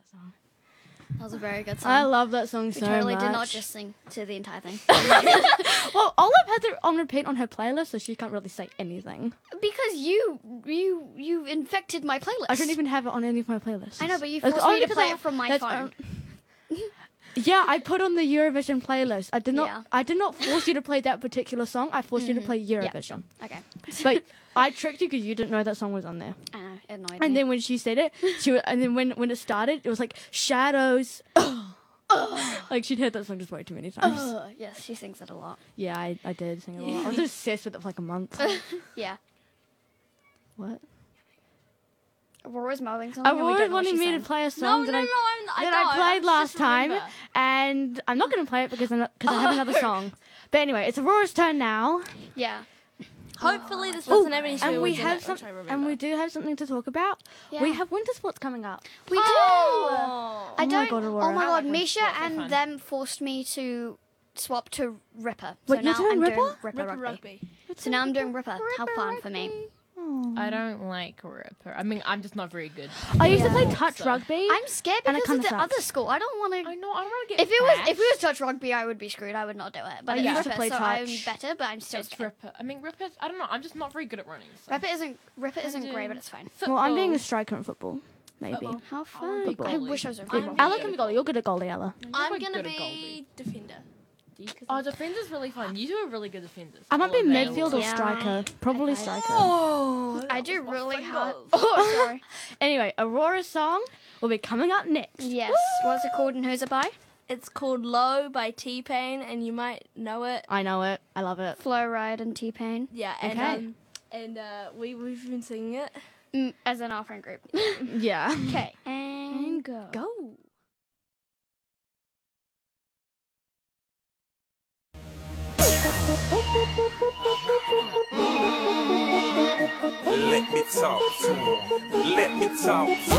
that song. That was a very good song. I love that song we so totally much. did not just sing to the entire thing. Well, Olive has it on repeat on her playlist, so she can't really say anything. Because you infected my playlist. I don't even have it on any of my playlists. I know, but you It's forced only me to because play it from my phone. Yeah, I put on the Eurovision playlist. I did not. Yeah. I did not force you to play that particular song. I forced you to play Eurovision. Okay. But I tricked you because you didn't know that song was on there. I know, it annoyed And me. then when she said it, and then when it started, it was like shadows. Like she'd heard that song just way too many times. Yes, she sings it a lot. Yeah, I did sing it a lot. I was obsessed with it for like a month. Yeah. What? Aurora's mouthing something. and we Aurora's don't know what wanting she's me saying. to play a song that I don't. played last just time, remember. and I'm not going to play it because I have another song. But anyway, it's Aurora's turn now. Yeah. Hopefully this doesn't have any And swear we words in have it, some, which I remember. and we do have something to talk about. Yeah. We have winter sports coming up. We do. Oh. I Oh my don't. God, Aurora. Oh my I god, like winter Misha sports, they're and fun. them forced me to swap to Ripper. Wait, you're doing I'm Ripper? doing Ripper Ripper rugby. rugby. So now I'm doing Ripper. How fun for me. I don't like Ripper. I mean, I'm just not very good. I used to play Yeah. touch rugby. I'm scared And it because of kinda the sucks. other school. I don't want I to. know. I don't want to get. If it was touch rugby, I would be screwed. I would not do it. But I it's used to Ripper, play so I'm touch. better. But I'm still It's scared. Ripper. I mean, Ripper. I don't know. I'm just not very good at running. So. Ripper isn't great, but it's fine. Well, I'm being a Football. striker in football. Maybe. Football. How fun! be I goalie. wish I was a I'm football. Ella can be goalie. You're good at goalie, Ella. I'm quite gonna good at be defender. Oh, defender's really fun. You two are really good defenders. I might be All of them. midfield or Yeah. striker. Probably Okay. striker. Oh, I do really hard. fingers. Oh, sorry. Anyway, Aurora's song will be coming up next. Yes. What's it called and who's it by? It's called Low by T-Pain, and you might know it. I know it. I love it. Flo Rida and T-Pain. Yeah, Okay. and we've been singing it. As in our friend group. Yeah. Okay. And go. Go. Let me talk to him. Let me talk to him.